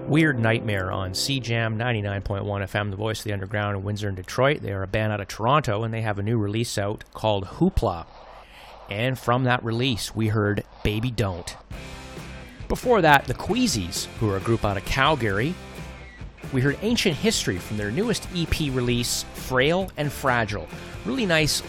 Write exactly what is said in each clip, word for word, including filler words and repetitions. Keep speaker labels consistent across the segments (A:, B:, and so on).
A: Weird Nightmare on C Jam ninety-nine point one F M, the voice of the underground in Windsor and Detroit. They are a band out of Toronto, and they have a new release out called Hoopla. And from that release, we heard Baby Don't. Before that, the Queasies, who are a group out of Calgary. We heard Ancient History from their newest E P release, Frail and Fragile. Really nice,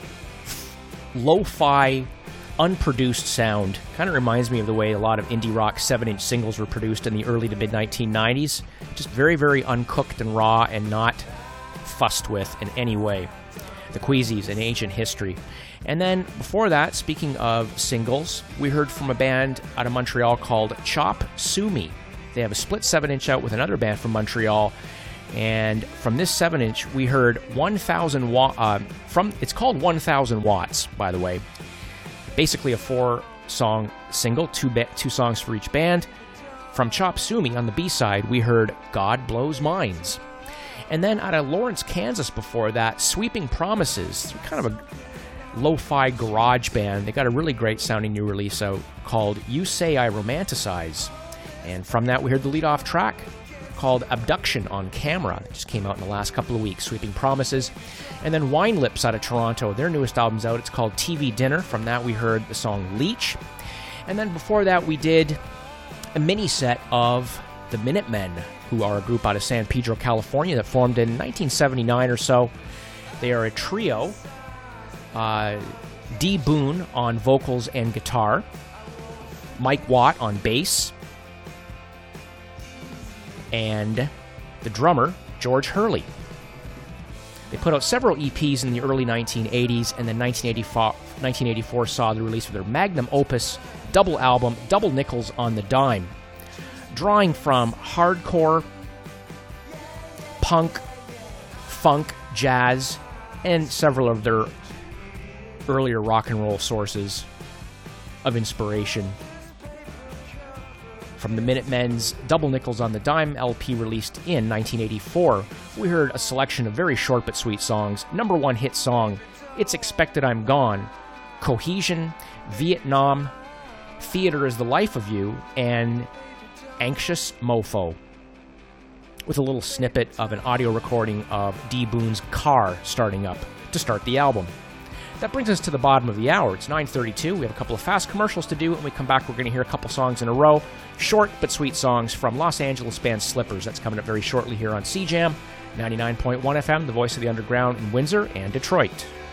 A: lo-fi, unproduced sound. Kind of reminds me of the way a lot of indie rock seven-inch singles were produced in the early to mid nineteen nineties. Just very, very uncooked and raw and not fussed with in any way. The Queasies and Ancient History. And then before that, speaking of singles, we heard from a band out of Montreal called Chop Suey. They have a split seven-inch out with another band from Montreal. And from this seven-inch, we heard one thousand watt. Uh, from it's called one thousand watts, by the way. Basically a four-song single, two ba- two songs for each band. From Chop Suey on the B-side, we heard God Blows Minds. And then out of Lawrence, Kansas before that, Sweeping Promises, kind of a lo-fi garage band. They got a really great sounding new release out called You Say I Romanticize. And from that, we heard the lead-off track called Abduction on Camera. It just came out in the last couple of weeks, Sweeping Promises. And then Wine Lips out of Toronto, their newest album's out. It's called T V Dinner. From that, we heard the song Leech. And then before that, we did a mini set of the Minutemen, who are a group out of San Pedro, California, that formed in nineteen seventy-nine or so. They are a trio. Uh, D. Boone on vocals and guitar. Mike Watt on bass. And the drummer, George Hurley. They put out several E Ps in the early nineteen eighties, and then nineteen eighty-four saw the release of their magnum opus double album, Double Nickels on the Dime. Drawing from hardcore, punk, funk, jazz, and several of their earlier rock and roll sources of inspiration. From the Minutemen's Double Nickels on the Dime L P released in nineteen eighty-four, we heard a selection of very short but sweet songs. Number one hit song, It's Expected I'm Gone, Cohesion, Vietnam, Theater is the Life of You, and Anxious Mofo, with a little snippet of an audio recording of D. Boone's car starting up to start the album. That brings us to the bottom of the hour. It's nine thirty-two. We have a couple of fast commercials to do. When we come back, we're going to hear a couple songs in a row. Short but sweet songs from Los Angeles band Slippers. That's coming up very shortly here on C Jam ninety-nine point one F M, the voice of the underground in Windsor and Detroit.